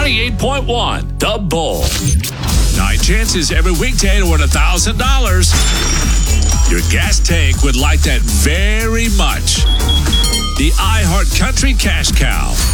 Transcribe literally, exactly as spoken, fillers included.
ninety-eight point one, The Bull. Nine chances every weekday to win one thousand dollars. Your gas tank would like that very much. The iHeart Country Cash Cow.